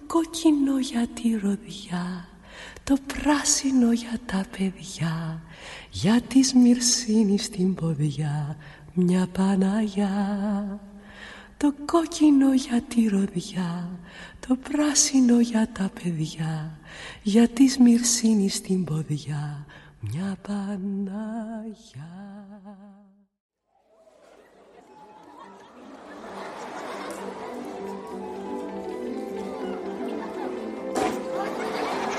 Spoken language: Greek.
κόκκινο για τη ροδιά, το πράσινο για τα παιδιά, για τη Σμυρσίνη στην ποδιά μια Παναγιά. Το κόκκινο για τη ροδιά, το πράσινο για τα παιδιά, για τη Σμυρσίνη στην ποδιά μια Παναγιά.